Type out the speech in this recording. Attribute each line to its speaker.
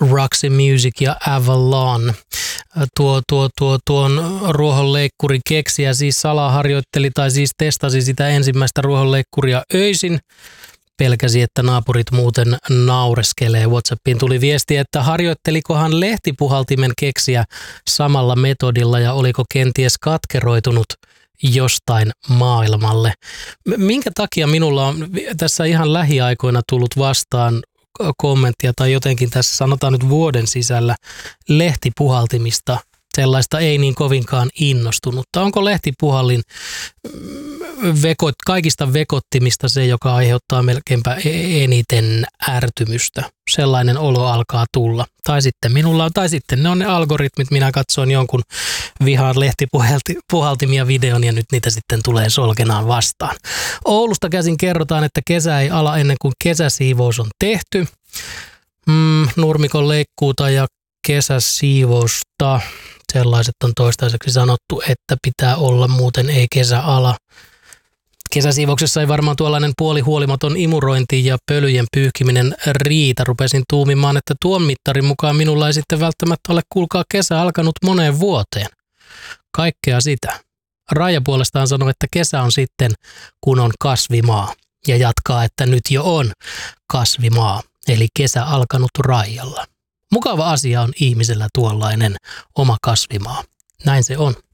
Speaker 1: Roxy Music ja Avalon. Tuon ruohonleikkuri keksiä siis salaharjoitteli tai siis testasi sitä ensimmäistä ruohonleikkuria öisin. Pelkäsi, että naapurit muuten naureskelee. WhatsAppiin tuli viesti, että harjoittelikohan lehtipuhaltimen keksiä samalla metodilla ja oliko kenties katkeroitunut jostain maailmalle. Minkä takia minulla on tässä ihan lähiaikoina tullut vastaan kommenttia tai jotenkin tässä sanotaan nyt vuoden sisällä lehtipuhaltimista, sellaista ei niin kovinkaan innostunutta. Onko lehtipuhallin kaikista vekottimista se, joka aiheuttaa melkeinpä eniten ärtymystä? Sellainen olo alkaa tulla. Tai sitten ne on ne algoritmit, minä katsoin jonkun vihaan lehtipuhaltimia videon ja nyt niitä sitten tulee solkenaan vastaan. Oulusta käsin kerrotaan, että kesä ei ala ennen kuin kesäsiivous on tehty. Nurmikon leikkuuta ja kesäsiivousta. Sellaiset on toistaiseksi sanottu, että pitää olla, muuten ei kesä ala. Kesäsiivouksessa ei varmaan tuollainen puolihuolimaton imurointi ja pölyjen pyyhkiminen riitä. Rupesin tuumimaan, että tuon mittarin mukaan minulla ei sitten välttämättä ole, kuulkaa, kesä alkanut moneen vuoteen. Kaikkea sitä. Raija puolestaan sanoi, että kesä on sitten, kun on kasvimaa. Ja jatkaa, että nyt jo on kasvimaa, eli kesä alkanut Raijalla. Mukava asia on ihmisellä tuollainen oma kasvimaa. Näin se on.